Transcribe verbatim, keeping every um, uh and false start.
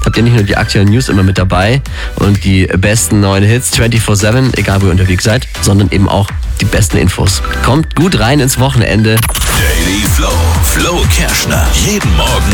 habt ihr nicht nur die aktuellen News immer mit dabei und die besten neuen Hits vierundzwanzig sieben, egal wo ihr unterwegs seid, sondern eben auch die besten Infos. Kommt gut rein ins Wochenende. Daily Flow, Flo Kerschner. Jeden Morgen